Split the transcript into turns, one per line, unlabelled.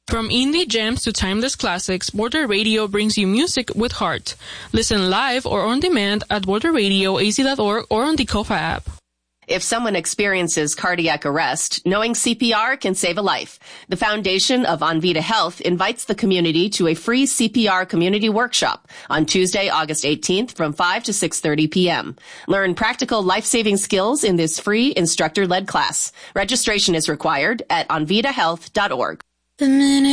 From indie gems to timeless classics, Border Radio brings you music with heart. Listen live or on demand at borderradioaz.org or on the Kofa app.
If someone experiences cardiac arrest, knowing CPR can save a life. The foundation of Envita Health invites the community to a free CPR community workshop on Tuesday, August 18th from 5 to 6:30 p.m. Learn practical life-saving skills in this free instructor-led class. Registration is required at envitahealth.org.